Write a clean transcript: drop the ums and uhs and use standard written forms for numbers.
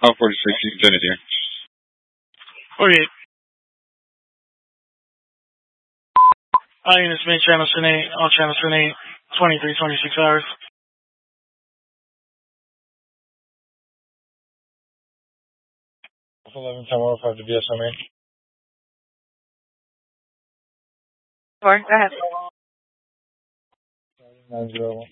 Oh, 46, you can send it here. 48. All units main channel SIN 8, all channel SIN 8, 23, 26 hours. Alpha 11, 10, 105 to BSM main. Go ahead. 901.